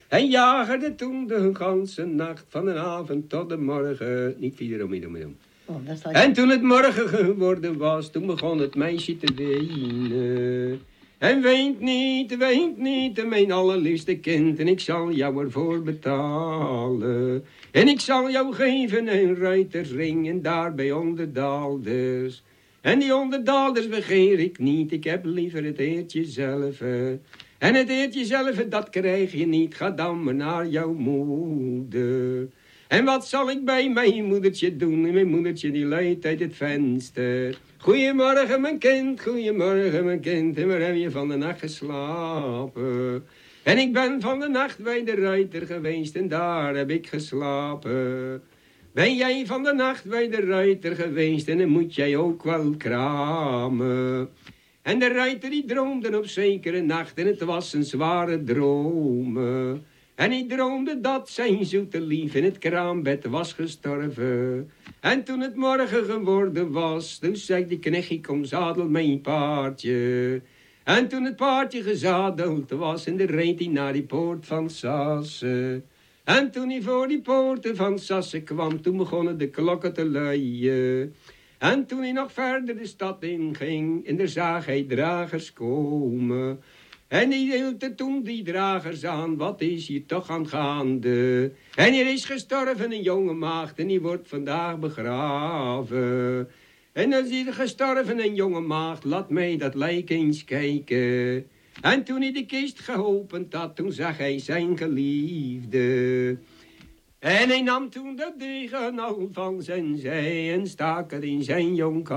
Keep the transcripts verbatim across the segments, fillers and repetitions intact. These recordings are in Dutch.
En jagerde toen de ganse nacht van de avond tot de morgen. Niet vier om, om, om. Oh, en toen het morgen geworden was, toen begon het meisje te wenen. En weent niet, weent niet, mijn allerliefste kind, en ik zal jou ervoor betalen. En ik zal jou geven een ruitersring en daarbij onderdaalders. En die onderdaalders begeer ik niet, ik heb liever het heertje zelf. En het heertje zelf, dat krijg je niet, ga dan maar naar jouw moeder. En wat zal ik bij mijn moedertje doen? Mijn moedertje die luidt uit het venster. Goeiemorgen mijn kind, goeiemorgen mijn kind. En waar heb je van de nacht geslapen? En ik ben van de nacht bij de ruiter geweest en daar heb ik geslapen. Ben jij van de nacht bij de ruiter geweest en dan moet jij ook wel kramen. En de ruiter die droomde op zekere nacht en het was een zware droom. En hij droomde dat zijn zoete lief in het kraambed was gestorven. En toen het morgen geworden was, toen zei die knechtje, kom zadel mijn paardje. En toen het paardje gezadeld was, en de reed hij naar die poort van Sasse. En toen hij voor die poorten van Sasse kwam, toen begonnen de klokken te luien. En toen hij nog verder de stad inging, en daar zag hij dragers komen. En hij hield toen die dragers aan, wat is hier toch aan gaande? En er is gestorven een jonge maagd en die wordt vandaag begraven. En dan is er gestorven een jonge maagd, laat mij dat lijk eens kijken. En toen hij de kist geopend had, toen zag hij zijn geliefde. En hij nam toen dat degen al van zijn zij en stak het in zijn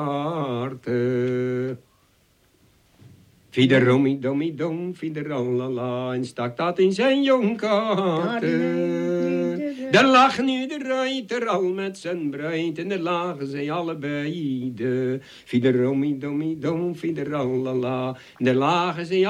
jonkharten. Fiederomie, domie, dom, fiederalala, en stak dat in zijn jonkharten. Daar lag nu de ruiter al met zijn bruid, en daar lagen zij allebei de. Fiederomie, domie, dom, fiederalala, en daar lagen zij